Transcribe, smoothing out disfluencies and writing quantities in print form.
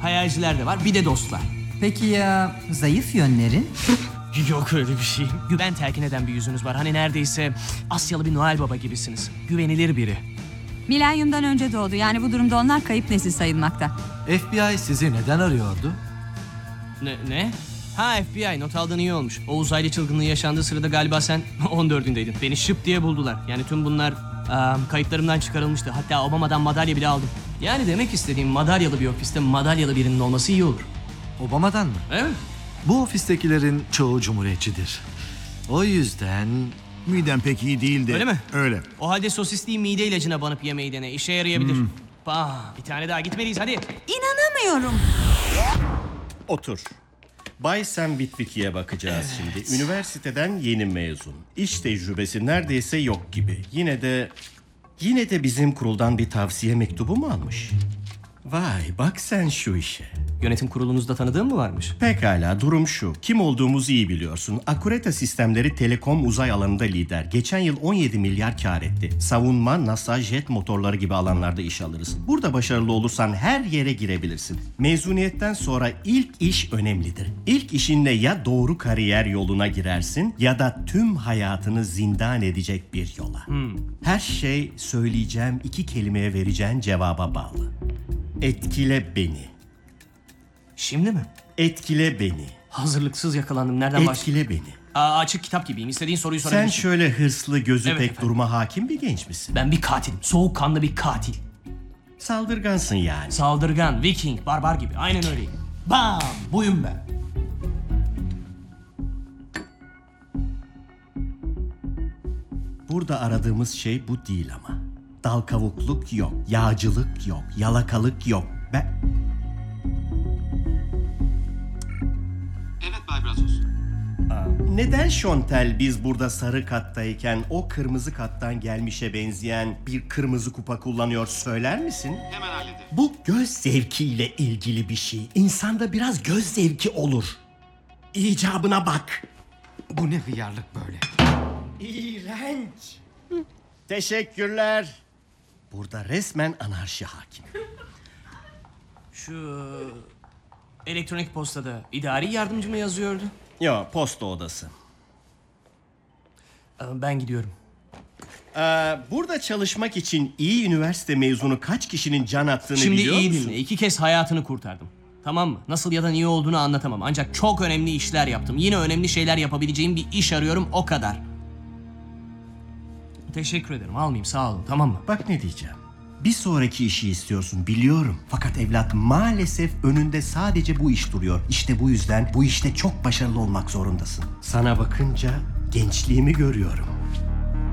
hayalciler de var, bir de dostlar. Peki ya zayıf yönlerin? Yok öyle bir şey. Güven telkin eden bir yüzünüz var. Hani neredeyse Asyalı bir Noel Baba gibisiniz. Güvenilir biri. Milenyumdan önce doğdu. Yani bu durumda onlar kayıp nesil sayılmakta. FBI sizi neden arıyordu? Ne? Ha, FBI, not aldığın iyi olmuş. O uzaylı çılgınlığı yaşandığı sırada galiba sen 14'ündeydin. Beni şıp diye buldular. Yani tüm bunlar kayıtlarımdan çıkarılmıştı. Hatta Obama'dan madalya bile aldım. Yani demek istediğim, madalyalı bir ofiste madalyalı birinin olması iyi olur. Obama'dan mı? Evet. Bu ofistekilerin çoğu cumhuriyetçidir. O yüzden... Miden pek iyi değildi. Öyle mi? Öyle. O halde sosisliği mide ilacına banıp yemeyi dene. İşe yarayabilir. Bir tane daha, gitmeliyiz hadi. İnanamıyorum. Otur. Bay Sam Witwicky'e bakacağız şimdi. Üniversiteden yeni mezun. İş tecrübesi neredeyse yok gibi. Yine de bizim kuruldan bir tavsiye mektubu mu almış? Vay, bak sen şu işe. Yönetim kurulunuzda tanıdığın mı varmış? Pekala, durum şu. Kim olduğumuzu iyi biliyorsun. Akureta Sistemleri telekom uzay alanında lider. Geçen yıl 17 milyar kar etti. Savunma, NASA, jet motorları gibi alanlarda iş alırız. Burada başarılı olursan her yere girebilirsin. Mezuniyetten sonra ilk iş önemlidir. İlk işinle ya doğru kariyer yoluna girersin ya da tüm hayatını zindan edecek bir yola. Her şey söyleyeceğim 2 kelimeye vereceğin cevaba bağlı. Etkile beni. Şimdi mi? Etkile beni. Hazırlıksız yakalandım. Nereden başlayayım? Etkile beni. Açık kitap gibiyim. İstediğin soruyu Sen sorabilirsin. şöyle hırslı, gözü Evet pek efendim. duruma hakim bir genç misin? Ben bir katilim. Soğukkanlı bir katil. Saldırgansın yani. Saldırgan, Viking, barbar gibi. Aynen öyleyim. Bam! Buyum ben. Burada aradığımız şey bu değil ama. Dal kavukluk yok, yağcılık yok, yalakalık yok. Evet Bay Brazos. Neden Şontel biz burada sarı kattayken o kırmızı kattan gelmişe benzeyen bir kırmızı kupa kullanıyor söyler misin? Hemen hallederim. Bu göz zevkiyle ilgili bir şey. İnsanda biraz göz zevki olur. İcabına bak. Bu ne hıyarlık böyle? İğrenç. Teşekkürler. Burada resmen anarşi hakim. Şu elektronik postada idari yardımcı mı yazıyordu? Yo, posta odası. Ben gidiyorum. Burada çalışmak için iyi üniversite mezunu kaç kişinin can attığını Şimdi biliyor iyi musun? dinle. 2 kez hayatını kurtardım. Tamam mı? Nasıl ya da niye olduğunu anlatamam. Ancak çok önemli işler yaptım. Yine önemli şeyler yapabileceğim bir iş arıyorum, o kadar. Teşekkür ederim. Almayayım, sağ olun. Tamam mı? Bak ne diyeceğim. Bir sonraki işi istiyorsun biliyorum. Fakat evlat maalesef önünde sadece bu iş duruyor. İşte bu yüzden bu işte çok başarılı olmak zorundasın. Sana bakınca gençliğimi görüyorum.